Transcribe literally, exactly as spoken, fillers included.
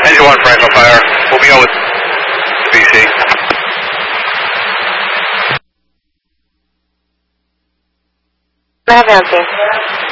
Engine one, Franklin Fire. We'll be on with B C. Advancing.